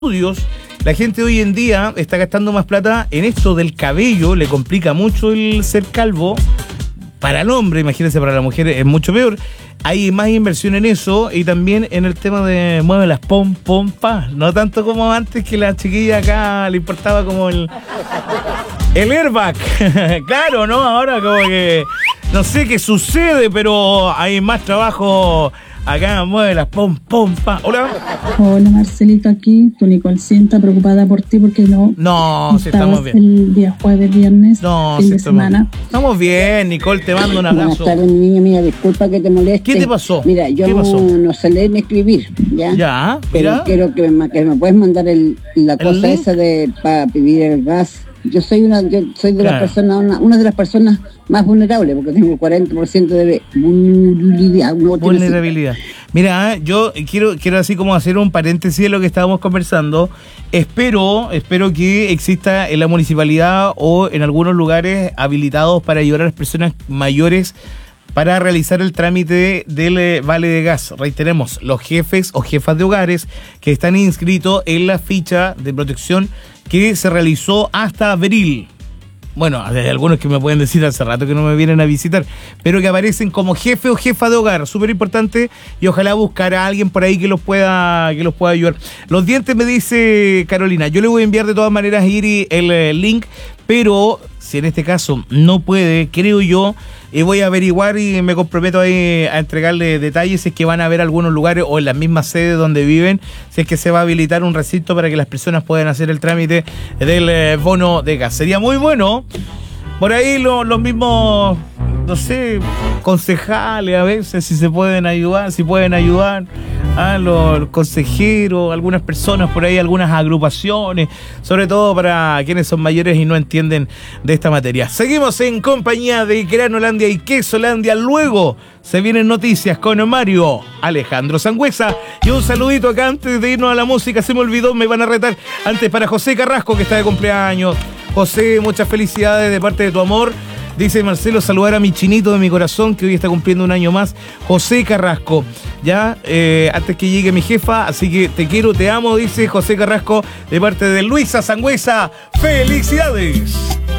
estudios, la gente hoy en día está gastando más plata en esto del cabello, le complica mucho el ser calvo. Para el hombre, imagínense, para la mujer es mucho peor. Hay más inversión en eso y también en el tema de mueve las pom, pom, pa. No tanto como antes, que la chiquilla acá le importaba como el airbag. Claro, ¿no? Ahora como que no sé qué sucede, pero hay más trabajo. Acá mueve las pom, pom, pa. Hola. Hola, Marcelito, aquí. Tu Nicole está preocupada por ti porque no si estamos bien. El día jueves, viernes, fin de semana. Estamos bien, Nicole, te mando un abrazo. Buenas tardes, mi niña mía, disculpa que te moleste. ¿Qué te pasó? Mira, yo no sé leer ni escribir, ¿ya? Ya, pero mira. quiero que me puedes mandar la cosa link? esa para pedir el gas. Yo soy de las personas, una de las personas más vulnerables, porque tengo 40% de vulnerabilidad. Mira, yo quiero así como hacer un paréntesis de lo que estábamos conversando. Espero que exista en la municipalidad o en algunos lugares habilitados para ayudar a las personas mayores para realizar el trámite del vale de gas. Reiteremos, los jefes o jefas de hogares que están inscritos en la ficha de protección que se realizó hasta abril. Bueno, hay algunos que me pueden decir hace rato que no me vienen a visitar, pero que aparecen como jefe o jefa de hogar, súper importante, y ojalá buscar a alguien por ahí que los pueda ayudar. Los dientes, me dice Carolina, yo le voy a enviar de todas maneras el link, pero si en este caso no puede, creo yo, voy a averiguar y me comprometo ahí a entregarle detalles si es que van a haber algunos lugares o en las mismas sedes donde viven, si es que se va a habilitar un recinto para que las personas puedan hacer el trámite del bono de gas. Sería muy bueno. Por ahí los mismos, no sé, concejales a veces, si pueden ayudar a los consejeros, algunas personas por ahí, algunas agrupaciones, sobre todo para quienes son mayores y no entienden de esta materia. Seguimos en compañía de Granolandia y Quesolandia. Luego se vienen noticias con Mario Alejandro Sangüesa. Y un saludito acá antes de irnos a la música, se me olvidó, me van a retar. Antes para José Carrasco, que está de cumpleaños. José, muchas felicidades de parte de tu amor. Dice Marcelo, saludar a mi chinito de mi corazón, que hoy está cumpliendo un año más. José Carrasco, ya, antes que llegue mi jefa, así que te quiero, te amo, dice José Carrasco, de parte de Luisa Sangüesa. ¡Felicidades!